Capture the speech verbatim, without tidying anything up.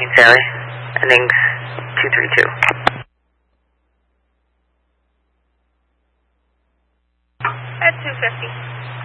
nineteen Sally, endings two three two. At two fifty.